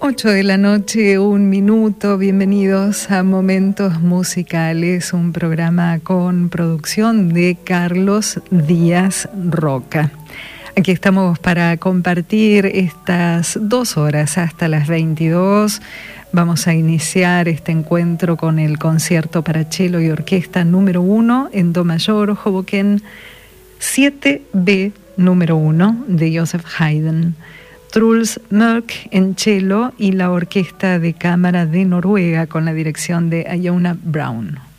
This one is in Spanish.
8 de la noche, 1 minuto. Bienvenidos a Momentos Musicales, un programa con producción de Carlos Díaz Roca. Aquí estamos para compartir estas 2 horas hasta las 22. Vamos a iniciar este encuentro con el concierto para cello y orquesta número 1 en do mayor, Hoboken 7B número 1 de Joseph Haydn. Truls Mørk en cello y la Orquesta de Cámara de Noruega con la dirección de Iona Brown.